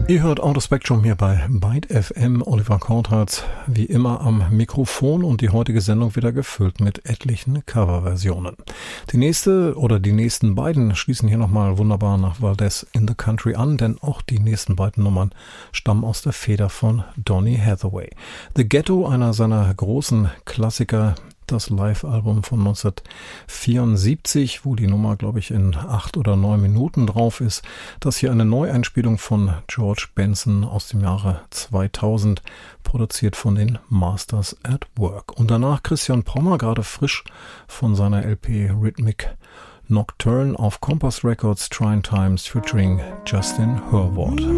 Ihr hört Out of Spectrum hier bei Byte FM. Oliver Korthardt wie immer am Mikrofon und die heutige Sendung wieder gefüllt mit etlichen Coverversionen. Die nächsten beiden schließen hier nochmal wunderbar nach Valdez in the Country an, denn auch die nächsten beiden Nummern stammen aus der Feder von Donny Hathaway. The Ghetto, einer seiner großen Klassiker, das Live-Album von 1974, wo die Nummer, glaube ich, in 8 oder 9 Minuten drauf ist. Das hier eine Neueinspielung von George Benson aus dem Jahre 2000, produziert von den Masters at Work. Und danach Christian Pommer, gerade frisch von seiner LP Rhythmic Nocturne auf Compass Records, Trying Times featuring Justin Hurwald.